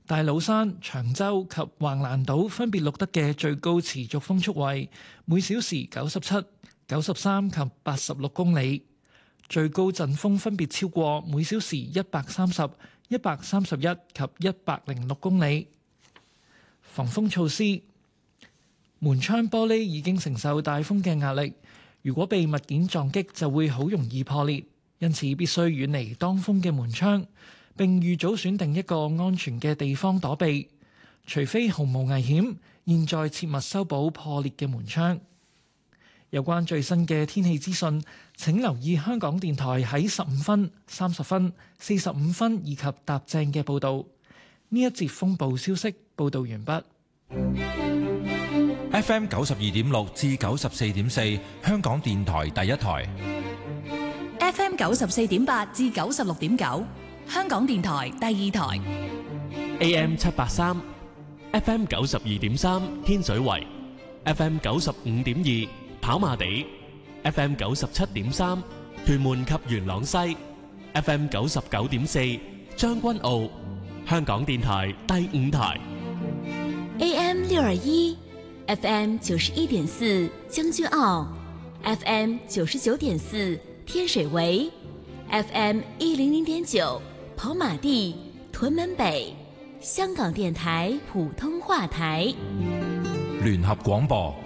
大老山、長洲及橫瀾島分別錄得嘅最高持續風速為每小時97、93及86公里，最高陣風分別超過每小時130、131及106公里。防風措施：門窗玻璃已經承受大風嘅壓力，如果被物件撞擊就會好容易破裂，因此必須遠離當風嘅門窗，並預早選定一個安全嘅地方躲避。除非毫無危險，現在切勿修補破裂嘅門窗。有關最新嘅天氣資訊，請留意香港電台喺15分、30分、45分以及踏正嘅報導。呢一節風暴消息報導完畢。 FM 92.6至94.4，香港電台第一台。 FM 94.8至96.9，香港電台第二台。 AM 783 FM 92.3，天水圍 FM 95.2，跑馬地 FM 97.3，屯門及元朗西 FM 99.4，將軍澳，香港電台第五台。 AM 621 FM 91.4，將軍澳 FM 99.4，天水圍 FM 100.9，跑馬地、屯門北，香港電台普通話台。 聯合廣播